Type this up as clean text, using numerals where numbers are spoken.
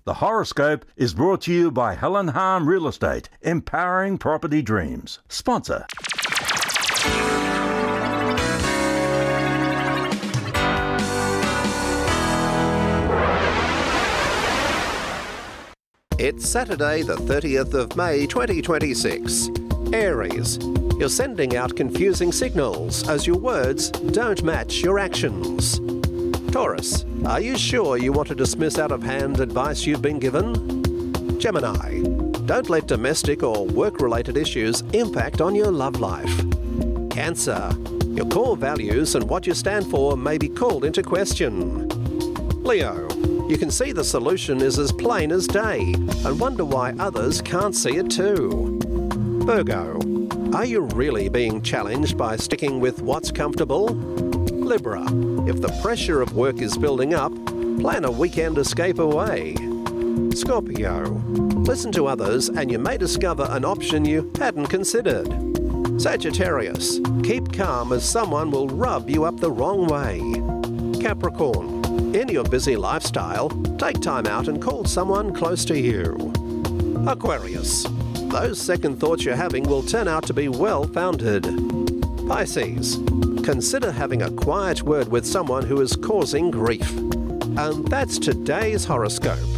The horoscope is brought to you by Helen Harm Real Estate, empowering property dreams. Sponsor. It's Saturday, the 30th of May 2026. Aries, you're sending out confusing signals as your words don't match your actions. Taurus, are you sure you want to dismiss out-of-hand advice you've been given? Gemini, don't let domestic or work-related issues impact on your love life. Cancer, your core values and what you stand for may be called into question. Leo, you can see the solution is as plain as day and wonder why others can't see it too. Virgo, are you really being challenged by sticking with what's comfortable? Libra, if the pressure of work is building up, plan a weekend escape away. Scorpio, listen to others and you may discover an option you hadn't considered. Sagittarius, keep calm as someone will rub you up the wrong way. Capricorn, in your busy lifestyle, take time out and call someone close to you. Aquarius, those second thoughts you're having will turn out to be well-founded. Pisces, consider having a quiet word with someone who is causing grief. And that's today's horoscope.